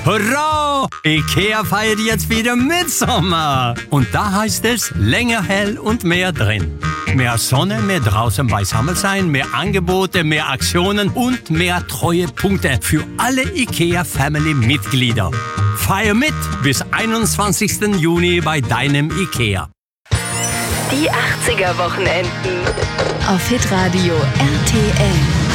Hurra! IKEA feiert jetzt wieder Mitsommer. Und da heißt es länger hell und mehr drin. Mehr Sonne, mehr draußen beisammen sein, mehr Angebote, mehr Aktionen und mehr Treuepunkte für alle IKEA-Family-Mitglieder. Feier mit bis 21. Juni bei deinem IKEA. Die 80er Wochenenden. Auf Hitradio RTL.